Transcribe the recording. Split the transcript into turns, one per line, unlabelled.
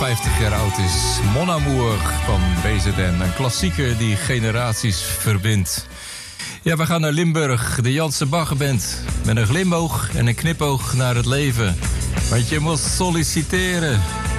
50 jaar oud is. Mon Amour van BZN. Een klassieker die generaties verbindt. Ja, we gaan naar Limburg, de Janse Baggerband. Met een glimboog en een knipoog naar het leven. Want je moet solliciteren